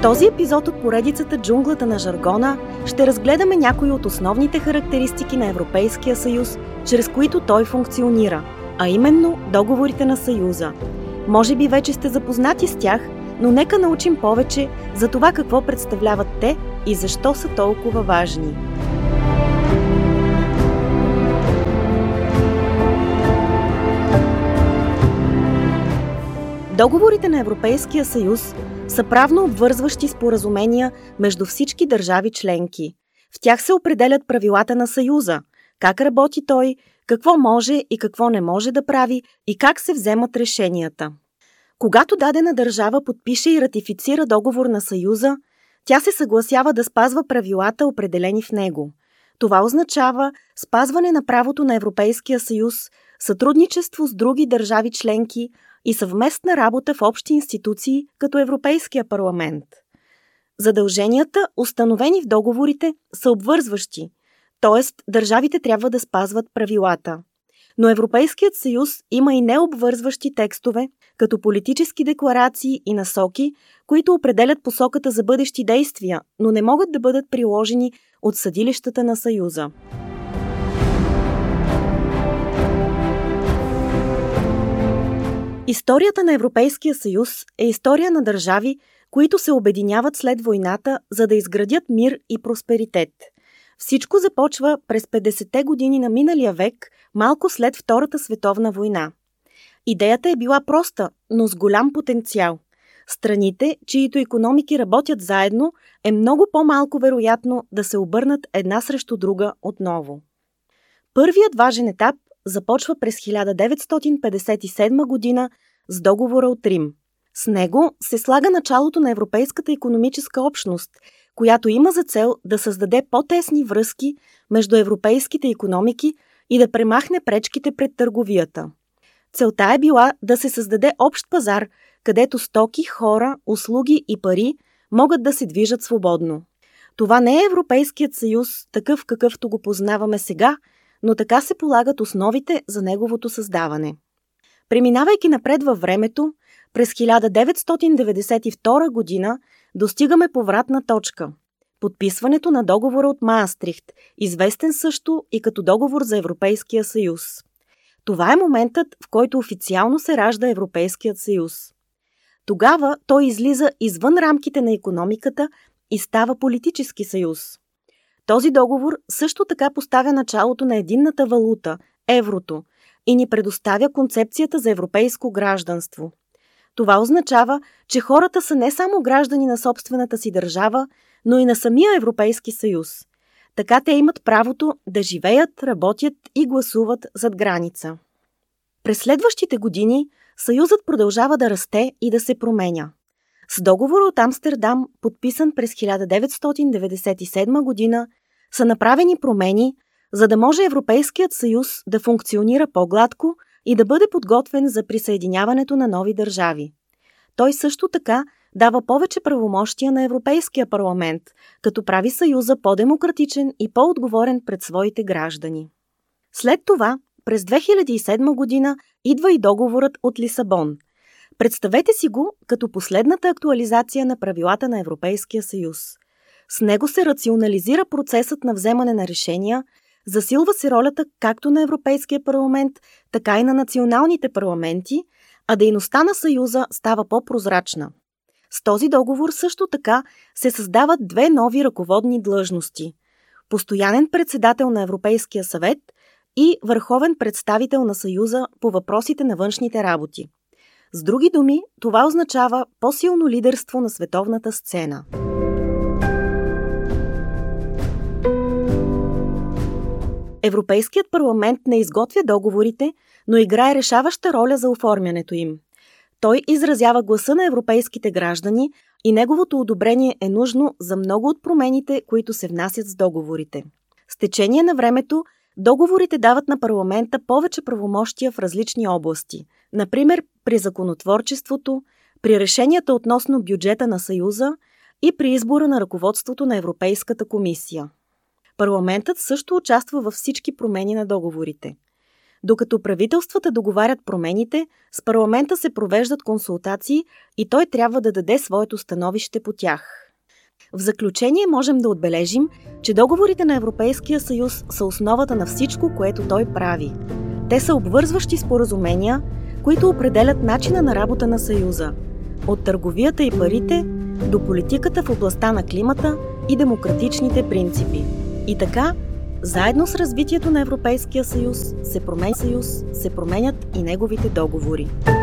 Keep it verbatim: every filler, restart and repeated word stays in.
този епизод от поредицата Джунглата на жаргона ще разгледаме някои от основните характеристики на Европейския съюз, чрез които той функционира, а именно договорите на Съюза. Може би вече сте запознати с тях, но нека научим повече за това какво представляват те и защо са толкова важни. Договорите на Европейския съюз са правно обвързващи споразумения между всички държави членки. В тях се определят правилата на Съюза, как работи той, какво може и какво не може да прави и как се вземат решенията. Когато дадена държава подпише и ратифицира договор на Съюза, тя се съгласява да спазва правилата, определени в него. Това означава спазване на правото на Европейския съюз, сътрудничество с други държави членки и съвместна работа в общи институции, като Европейския парламент. Задълженията, установени в договорите, са обвързващи, т.е. държавите трябва да спазват правилата. Но Европейският съюз има и необвързващи текстове, като политически декларации и насоки, които определят посоката за бъдещи действия, но не могат да бъдат приложени от съдилищата на Съюза. Историята на Европейския съюз е история на държави, които се обединяват след войната, за да изградят мир и просперитет. Всичко започва през петдесетте години на миналия век, малко след Втората световна война. Идеята е била проста, но с голям потенциал. Страните, чието икономики работят заедно, е много по-малко вероятно да се обърнат една срещу друга отново. Първият важен етап започва през хиляда деветстотин петдесет и седма година с договора от Рим. С него се слага началото на Европейската икономическа общност, която има за цел да създаде по-тесни връзки между европейските икономики и да премахне пречките пред търговията. Целта е била да се създаде общ пазар, където стоки, хора, услуги и пари могат да се движат свободно. Това не е Европейският съюз, такъв какъвто го познаваме сега, но така се полагат основите за неговото създаване. Преминавайки напред във времето, през хиляда деветстотин деветдесет и втора година достигаме повратна точка – подписването на договора от Маастрихт, известен също и като договор за Европейския съюз. Това е моментът, в който официално се ражда Европейският съюз. Тогава той излиза извън рамките на икономиката и става политически съюз. Този договор също така поставя началото на единната валута – еврото, и ни предоставя концепцията за европейско гражданство. Това означава, че хората са не само граждани на собствената си държава, но и на самия Европейски съюз. Така те имат правото да живеят, работят и гласуват зад граница. През следващите години Съюзът продължава да расте и да се променя. С договора от Амстердам, подписан през хиляда деветстотин деветдесет и седма година, са направени промени, за да може Европейският съюз да функционира по-гладко и да бъде подготвен за присъединяването на нови държави. Той също така дава повече правомощия на Европейския парламент, като прави Съюза по-демократичен и по-отговорен пред своите граждани. След това, през две хиляди и седма година, идва и договорът от Лисабон. Представете си го като последната актуализация на правилата на Европейския съюз. С него се рационализира процесът на вземане на решения, засилва се ролята както на Европейския парламент, така и на националните парламенти, а дейността на Съюза става по-прозрачна. С този договор също така се създават две нови ръководни длъжности – постоянен председател на Европейския съвет и върховен представител на Съюза по въпросите на външните работи. С други думи, това означава по-силно лидерство на световната сцена. Европейският парламент не изготвя договорите, но играе решаваща роля за оформянето им. Той изразява гласа на европейските граждани и неговото одобрение е нужно за много от промените, които се внасят с договорите. С течение на времето, договорите дават на парламента повече правомощия в различни области, например при законотворчеството, при решенията относно бюджета на Съюза и при избора на ръководството на Европейската комисия. Парламентът също участва във всички промени на договорите. Докато правителствата договарят промените, с парламента се провеждат консултации и той трябва да даде своето становище по тях. В заключение можем да отбележим, че договорите на Европейския съюз са основата на всичко, което той прави. Те са обвързващи споразумения, които определят начина на работа на Съюза. От търговията и парите до политиката в областта на климата и демократичните принципи. И така, заедно с развитието на Европейския съюз се променя съюз, се променят и неговите договори.